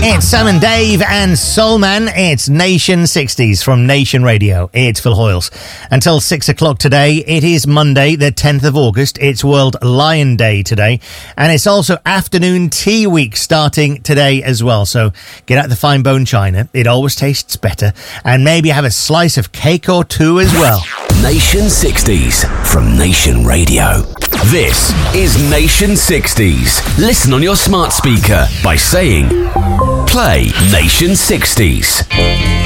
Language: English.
It's Sam and Dave and Soulman. It's Nation 60s from Nation Radio. It's Phil Hoyles. Until 6 o'clock today, it is Monday, the 10th of August. It's World Lion Day today. And it's also afternoon tea week starting today as well. So get out the fine bone china. It always tastes better. And maybe have a slice of cake or two as well. Nation 60s from Nation Radio. This is Nation 60s. Listen on your smart speaker by saying, play Nation 60s.